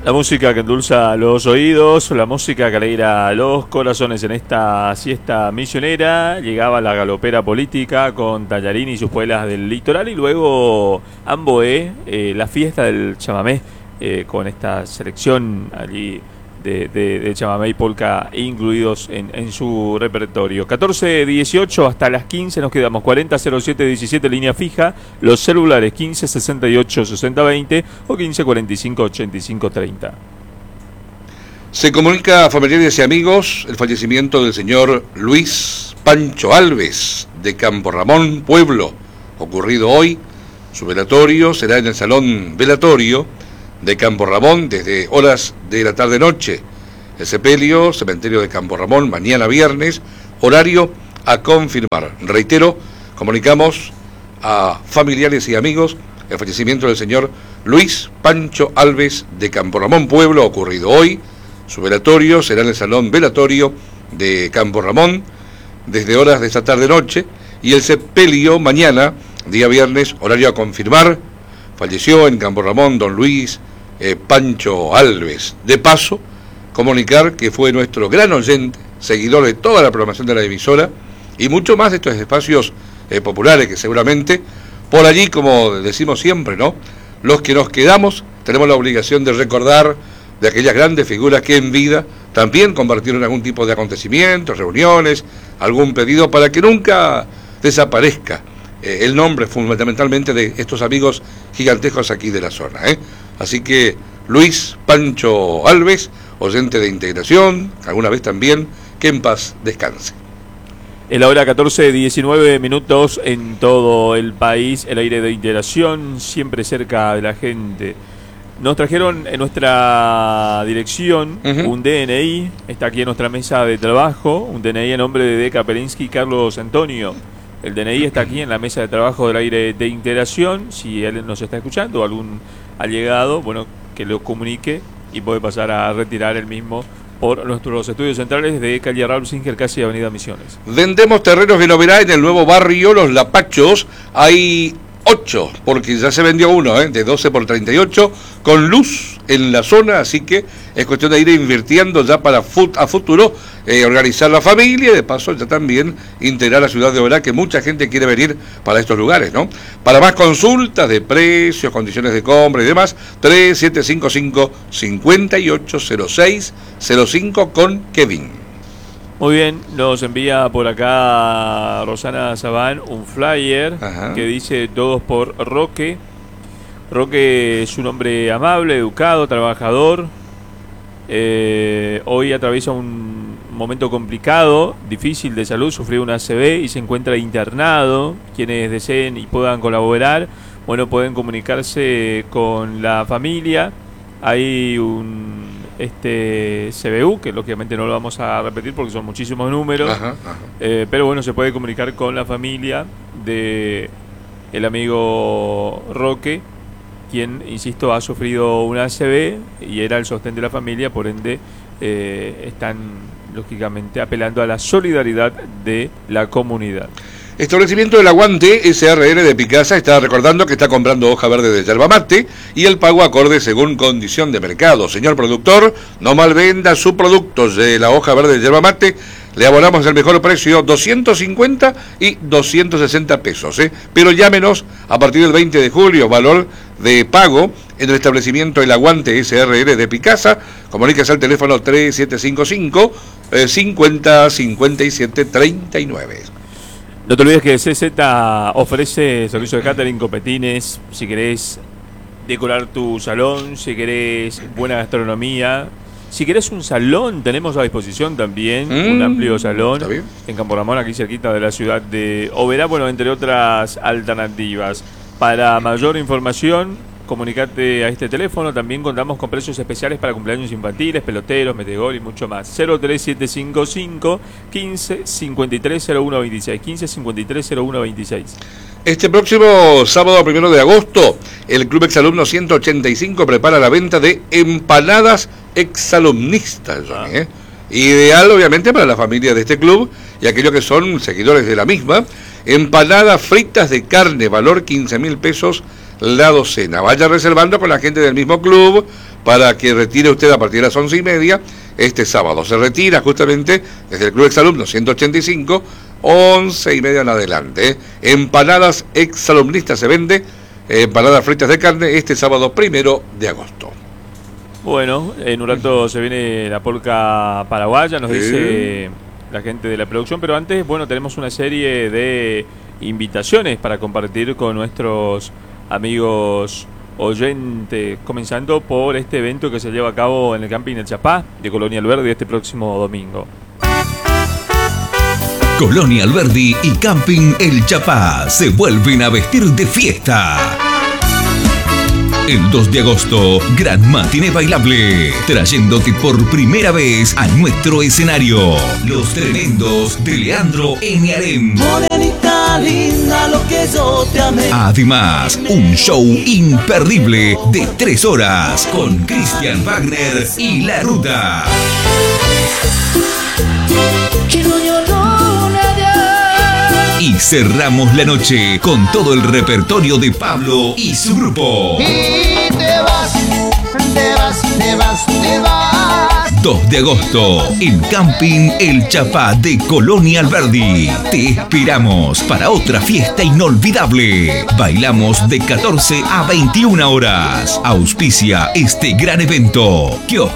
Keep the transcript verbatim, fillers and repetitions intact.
La música que endulza los oídos, la música que alegra los corazones en esta siesta misionera. Llegaba la galopera política con Tallarín y sus pueblas del litoral, y luego Amboé, eh, la fiesta del chamamé, eh, con esta selección allí de, de, de chamamé y polka incluidos en, en su repertorio. catorce dieciocho hasta las quince nos quedamos. Cuarenta cero siete diecisiete línea fija. Los celulares quince sesenta y ocho sesenta veinte o quince cuarenta y cinco ochenta y cinco treinta. Se comunica a familiares y amigos el fallecimiento del señor Luis Pancho Alves de Campo Ramón, Pueblo, ocurrido hoy. Su velatorio será en el salón velatorio de Campo Ramón desde horas de la tarde-noche. El sepelio, cementerio de Campo Ramón, mañana viernes, horario a confirmar. Reitero, comunicamos a familiares y amigos el fallecimiento del señor Luis Pancho Alves de Campo Ramón, Pueblo, ocurrido hoy. Su velatorio será en el salón velatorio de Campo Ramón desde horas de esta tarde-noche, y el sepelio mañana, día viernes, horario a confirmar. Falleció en Campo Ramón don Luis eh, Pancho Alves. De paso, comunicar que fue nuestro gran oyente, seguidor de toda la programación de la emisora y mucho más de estos espacios eh, populares que seguramente por allí, como decimos siempre, ¿no?, los que nos quedamos tenemos la obligación de recordar de aquellas grandes figuras que en vida también compartieron algún tipo de acontecimientos, reuniones, algún pedido, para que nunca desaparezca eh, el nombre fundamentalmente de estos amigos gigantescos aquí de la zona, ¿eh? Así que Luis Pancho Alves, oyente de Integración, alguna vez también, que en paz descanse. En la hora catorce diecinueve minutos en todo el país, el aire de Integración, siempre cerca de la gente. Nos trajeron en nuestra dirección uh-huh. un D N I, está aquí en nuestra mesa de trabajo, un D N I a nombre de Deca Perinsky y Carlos Antonio. El D N I está aquí en la mesa de trabajo del aire de Integración. Si él nos está escuchando o algún allegado, bueno, que lo comunique y puede pasar a retirar el mismo por nuestros estudios centrales de calle Raúl Singer, casi Avenida Misiones. Vendemos terrenos en Oberá, en el nuevo barrio Los Lapachos. Hay ocho, porque ya se vendió uno, ¿eh? de doce por treinta y ocho, con luz en la zona, así que es cuestión de ir invirtiendo ya para fut a futuro, eh, organizar la familia y de paso ya también integrar la ciudad de Oberá, que mucha gente quiere venir para estos lugares, ¿no? Para más consultas de precios, condiciones de compra y demás, tres siete cinco cinco, cinco ocho cero seis cero cinco con Kevin. Muy bien, nos envía por acá Rosana Sabán un flyer Ajá. que dice todos por Roque. Roque es un hombre amable, educado, trabajador. Eh, hoy atraviesa un momento complicado, difícil de salud, sufrió una A C V y se encuentra internado. Quienes deseen y puedan colaborar, bueno, pueden comunicarse con la familia. Hay un este C B U, que lógicamente no lo vamos a repetir porque son muchísimos números, ajá, ajá. Eh, pero bueno, se puede comunicar con la familia de el amigo Roque, quien, insisto, ha sufrido una A C V y era el sostén de la familia, por ende eh, están lógicamente apelando a la solidaridad de la comunidad. Establecimiento del Aguante S R L de Picasa está recordando que está comprando hoja verde de yerba mate y el pago acorde según condición de mercado. Señor productor, no malvenda su producto de la hoja verde de yerba mate. Le abonamos el mejor precio, doscientos cincuenta y doscientos sesenta pesos, ¿eh? Pero llámenos a partir del veinte de julio, valor de pago en el establecimiento El Aguante S R L de Picasa. Comuníquese al teléfono tres siete cinco cinco, cincuenta, cincuenta y siete, treinta y nueve. No te olvides que C Z ofrece servicio de catering, copetines, si querés decorar tu salón, si querés buena gastronomía, si querés un salón, tenemos a disposición también mm, un amplio salón en Campo Ramón, aquí cerquita de la ciudad de Oberá, bueno, entre otras alternativas. Para mayor información, comunicate a este teléfono. También contamos con precios especiales para cumpleaños infantiles, peloteros, metegol y mucho más. cero tres siete cinco cinco, quince, cincuenta y tres, cero uno veintiséis. quince, cincuenta y tres, cero uno veintiséis. Este próximo sábado primero de agosto, el Club Exalumno ciento ochenta y cinco prepara la venta de empanadas exalumnistas, ah. ¿eh? Ideal, obviamente, para la familia de este club y aquellos que son seguidores de la misma. Empanadas fritas de carne, valor quince mil pesos la docena. Vaya reservando con la gente del mismo club para que retire usted a partir de las once y media este sábado. Se retira justamente desde el Club Exalumnos ciento ochenta y cinco, once y media en adelante. ¿eh? Empanadas exalumnistas se vende, eh, empanadas fritas de carne este sábado primero de agosto. Bueno, en un rato se viene la polca paraguaya, nos sí. dice la gente de la producción, pero antes, bueno, tenemos una serie de invitaciones para compartir con nuestros amigos oyentes, comenzando por este evento que se lleva a cabo en el Camping El Chapá de Colonia Alberdi este próximo domingo. Colonia Alberdi y Camping El Chapá se vuelven a vestir de fiesta. El dos de agosto, gran matiné bailable, trayéndote por primera vez a nuestro escenario Los Tremendos de Leandro N. Arem. Morenita linda, lo que yo te amé. Además, un show imperdible de tres horas con Cristian Wagner y La Ruta. Y cerramos la noche con todo el repertorio de Pablo y su grupo. Y te vas, te vas, te vas, te vas. dos de agosto, en Camping El Chapá de Colonia Alberdi. Te esperamos para otra fiesta inolvidable. Bailamos de catorce a veintiuna horas. Auspicia este gran evento.